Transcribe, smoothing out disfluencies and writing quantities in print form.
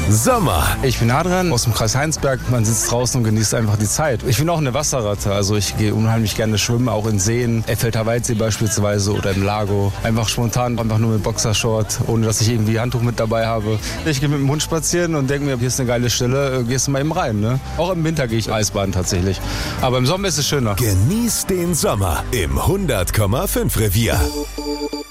Sommer. Ich bin Adrian aus dem Kreis Heinsberg. Man sitzt draußen und genießt einfach die Zeit. Ich bin auch eine Wasserratte. Also ich gehe unheimlich gerne schwimmen, auch in Seen. Effelder Waldsee beispielsweise oder im Lago. Einfach spontan, einfach nur mit Boxershort, ohne dass ich irgendwie Handtuch mit dabei habe. Ich gehe mit dem Hund spazieren und denke mir, hier ist eine geile Stelle, gehst du mal eben rein. Ne? Auch im Winter gehe ich Eisbaden tatsächlich. Aber im Sommer ist es schöner. Genieß den Sommer im 100,5 Revier.